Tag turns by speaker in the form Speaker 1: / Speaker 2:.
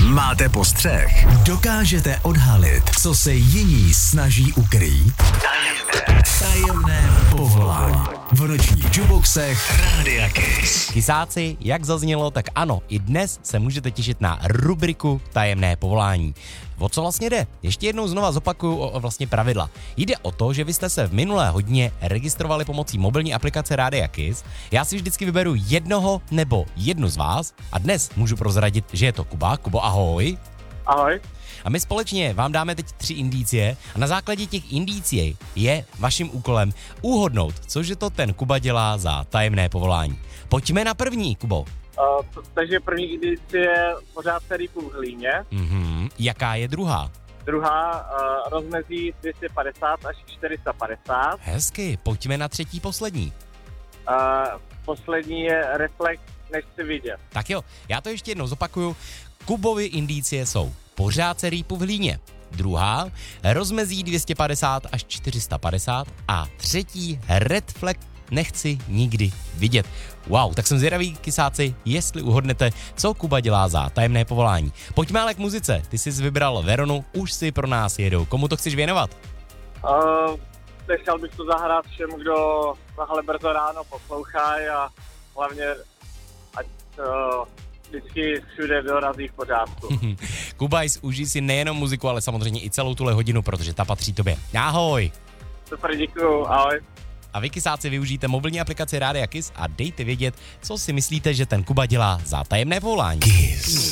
Speaker 1: Máte postřeh? Dokážete odhalit, co se jiní snaží ukrýt? Tajemné povolání. V nočních juboxech Rádia Kiss.
Speaker 2: Kysáci, jak zaznělo, tak ano, i dnes se můžete těšit na rubriku Tajemné povolání. O co vlastně jde? Ještě jednou znova zopakuju o vlastně pravidla. Jde o to, že vy jste se v minulé hodině registrovali pomocí mobilní aplikace Rádia Kiss. Já si vždycky vyberu jednoho nebo jednu z vás a dnes můžu prozradit, že je to Kuba. Kubo, ahoj.
Speaker 3: Ahoj.
Speaker 2: A my společně vám dáme teď 3 indicie a na základě těch indicií je vaším úkolem uhodnout, cože to ten Kuba dělá za tajemné povolání. Pojďme na první, Kubo.
Speaker 3: Takže první indicie je pořád rýpů v hlíně.
Speaker 2: Jaká je druhá?
Speaker 3: Druhá rozmezí 250 až 450.
Speaker 2: Hezky, pojďme na třetí, poslední.
Speaker 3: Poslední je reflex, nechci vidět.
Speaker 2: Tak jo, já to ještě jednou zopakuju. Kubovy indicie jsou pořád se rýpu v hlíně. Druhá, rozmezí 250 až 450 a třetí, red flag, nechci nikdy vidět. Wow, tak jsem zvědavý, kysáci, jestli uhodnete, co Kuba dělá za tajemné povolání. Pojďme ale k muzice. Ty jsi vybral Veronu, už si pro nás jedou. Komu to chceš věnovat?
Speaker 3: Nechal bych to zahrát všem, kdo tahle brzo ráno poslouchají a hlavně ať vždycky všude dorazí v pořádku.
Speaker 2: Kubajs, užij si nejenom muziku, ale samozřejmě i celou tuhle hodinu, protože ta patří tobě. Ahoj!
Speaker 3: Super, děkuju, ahoj.
Speaker 2: A vy, kysáci, využijte mobilní aplikaci Rádia Kiss a dejte vědět, co si myslíte, že ten Kuba dělá za tajemné povolání.
Speaker 1: Kiss.